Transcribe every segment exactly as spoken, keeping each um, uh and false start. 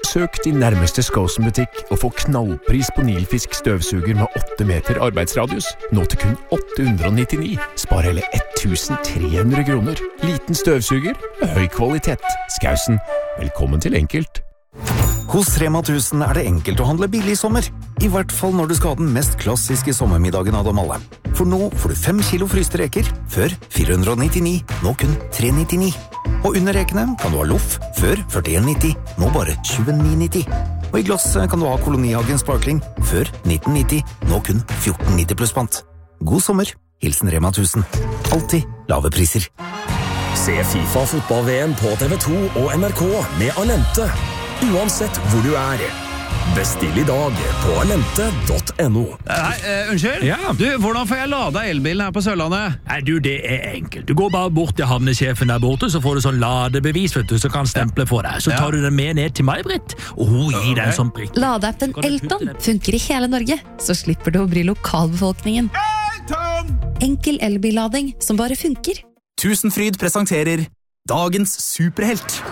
Besøk din nærmeste Skåsen-butikk og få knallpris på Nilfisk støvsuger med åtte meter arbeidsradius. Nå til kun åtte hundre nittini. Spar hele tusen tre hundre kroner. Liten støvsuger med høy kvalitet. Skåsen, velkommen til Enkelt. Hos Rema tusen er det enkelt å handle billig i sommer. I hvert fall når du skal ha den mest klassiske sommermiddagen av dem alle. For nå får du fem kilo fryste reker, før fire hundre nittini, nå kun tre nittini. Og under rekene kan du ha loff, før førtien nitti, nå bare tjueni nitti. Og i glass kan du ha Kolonihagen Sparkling, før nitten nitti, nå kun fjorten nitti pluss pant. God sommer, hilsen Rema tusen. Alltid lave priser. Se FIFA fotball-V M på T V to og N R K med Alente. Uansett hvor du er. Bestill i dag på alente punktum no. Hei, uh, unnskyld? Ja. Du, hvordan får jeg lada elbilen her på Sørlandet? Nei, du, det er enkelt. Du går bare bort til havnesjefen der borte, så får du sånn ladebevis, vet du, så kan stemple for deg. Så tar du den med ned til meg, Britt, og hun gir deg en sånn prikk. Ladeappen Elton funker i hele Norge, så slipper du å bry lokalbefolkningen. Elton! Enkel elbillading som bare funker. Tusenfryd presenterer Dagens superhelt.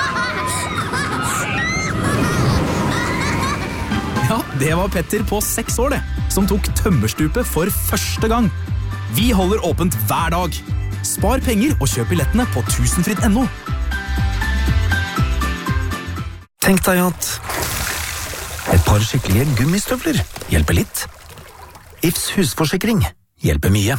Ja, det var Petter på seks år det, som tok tømmerstupet for første gang. Vi holder åpent hver dag. Spar penger og kjøp billettene på tusenfryd punktum no. Tenk deg at et par skikkelige gummistøvler hjelper litt. Ifs husforsikring hjelper mye.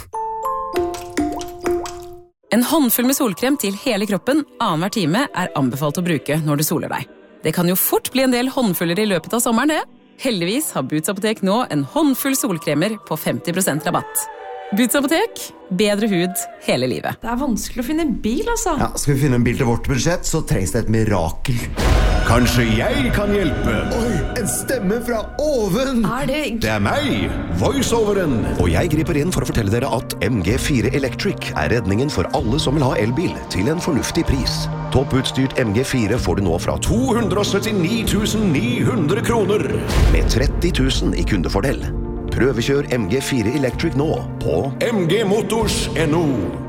En håndfull med solkrem til hele kroppen annenhver time er anbefalt å bruke når du soler deg. Det kan jo fort bli en del håndfuller i løpet av sommeren, det. Heldigvis har Boots Apotek nå en håndfull solkremer på femti prosent rabatt. Boots Apotek, bedre hud hele livet. Det er vanskelig å finne en bil, altså. Ja, skal vi finne en bil til vårt budsjett, så trengs det et mirakel. Kanskje jeg kan hjelpe? Oi, en stemme fra oven! Er det... Det er meg, voiceoveren. Og jeg griper inn for å fortelle dere at M G fire Electric er redningen for alle som vil ha elbil til en fornuftig pris. Topputstyrt M G fire får du nå fra to hundre syttini tusen ni hundre kroner, med tretti tusen i kundefordel. Prøvekjør M G fire Electric nå på m g motors punktum no.